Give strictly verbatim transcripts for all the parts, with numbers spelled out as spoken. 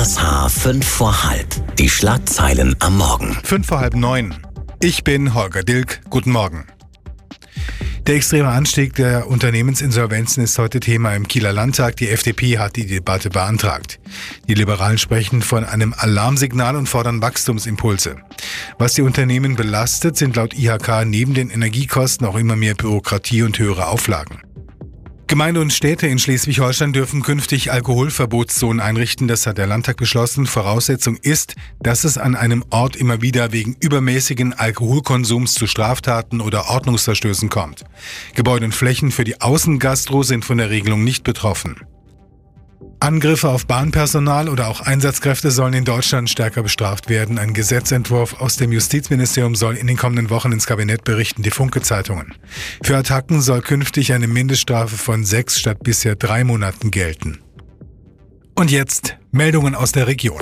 S H fünf vor halb. Die Schlagzeilen am Morgen. Fünf vor halb neun. Ich bin Holger Dilk. Guten Morgen. Der extreme Anstieg der Unternehmensinsolvenzen ist heute Thema im Kieler Landtag. Die F D P hat die Debatte beantragt. Die Liberalen sprechen von einem Alarmsignal und fordern Wachstumsimpulse. Was die Unternehmen belastet, sind laut I H K neben den Energiekosten auch immer mehr Bürokratie und höhere Auflagen. Gemeinden und Städte in Schleswig-Holstein dürfen künftig Alkoholverbotszonen einrichten. Das hat der Landtag beschlossen. Voraussetzung ist, dass es an einem Ort immer wieder wegen übermäßigen Alkoholkonsums zu Straftaten oder Ordnungsverstößen kommt. Gebäude und Flächen für die Außengastro sind von der Regelung nicht betroffen. Angriffe auf Bahnpersonal oder auch Einsatzkräfte sollen in Deutschland stärker bestraft werden. Ein Gesetzentwurf aus dem Justizministerium soll in den kommenden Wochen ins Kabinett berichten, die Funke-Zeitungen. Für Attacken soll künftig eine Mindeststrafe von sechs statt bisher drei Monaten gelten. Und jetzt Meldungen aus der Region.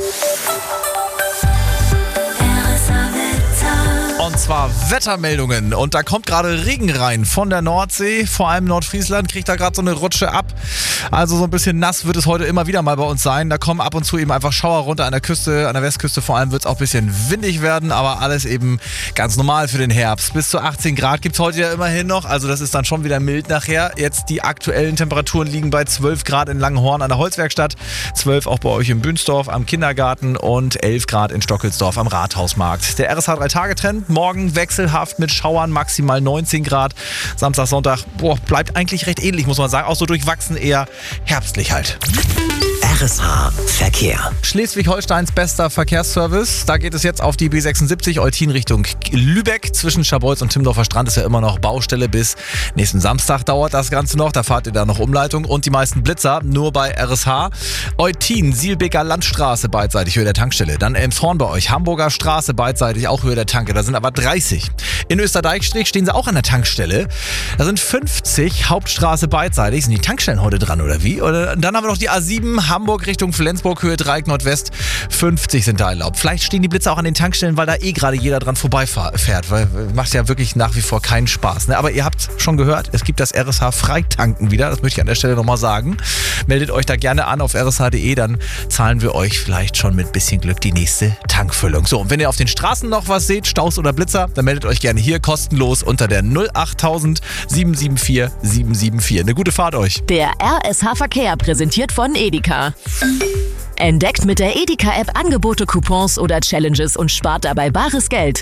Und zwar Wettermeldungen. Und da kommt gerade Regen rein von der Nordsee. Vor allem Nordfriesland kriegt da gerade so eine Rutsche ab. Also so ein bisschen nass wird es heute immer wieder mal bei uns sein. Da kommen ab und zu eben einfach Schauer runter an der Küste. An der Westküste vor allem wird es auch ein bisschen windig werden. Aber alles eben ganz normal für den Herbst. Bis zu achtzehn Grad gibt es heute ja immerhin noch. Also das ist dann schon wieder mild nachher. Jetzt die aktuellen Temperaturen liegen bei zwölf Grad in Langenhorn an der Holzwerkstatt. zwölf auch bei euch in Bünsdorf am Kindergarten. Und elf Grad in Stockelsdorf am Rathausmarkt. Der R S H drei Tage Trend. Morgen wechselhaft mit Schauern, maximal neunzehn Grad. Samstag, Sonntag, boah, bleibt eigentlich recht ähnlich, muss man sagen. Auch so durchwachsen, eher herbstlich halt. R S H Verkehr. Schleswig-Holsteins bester Verkehrsservice. Da geht es jetzt auf die B sechsundsiebzig Eutin Richtung Lübeck. Zwischen Scharbeutz und Timmendorfer Strand ist ja immer noch Baustelle. Bis nächsten Samstag dauert das Ganze noch. Da fahrt ihr da noch Umleitung. Und die meisten Blitzer nur bei R S H. Eutin, Sielbeker Landstraße beidseitig, Höhe der Tankstelle. Dann Elmshorn bei euch. Hamburger Straße beidseitig, auch Höhe der Tanke. Da sind aber dreißig. In Österdeichstrich stehen sie auch an der Tankstelle. Da sind fünfzig. Hauptstraße beidseitig. Sind die Tankstellen heute dran oder wie? Oder dann haben wir noch die A sieben. Hamburg Richtung Flensburg, Höhe Dreieck Nordwest, fünfzig sind da erlaubt. Vielleicht stehen die Blitze auch an den Tankstellen, weil da eh gerade jeder dran vorbeifährt, weil macht ja wirklich nach wie vor keinen Spaß. Ne? Aber ihr habt schon gehört, es gibt das R S H Freitanken wieder, das möchte ich an der Stelle nochmal sagen. Meldet euch da gerne an auf r s h punkt d e, dann zahlen wir euch vielleicht schon mit bisschen Glück die nächste Tankfüllung. So, und wenn ihr auf den Straßen noch was seht, Staus oder Blitzer, dann meldet euch gerne hier kostenlos unter der null achttausend sieben sieben vier sieben sieben vier. Eine gute Fahrt euch. Der R S H Verkehr präsentiert von Edeka. Entdeckt mit der Edeka-App Angebote, Coupons oder Challenges und spart dabei bares Geld.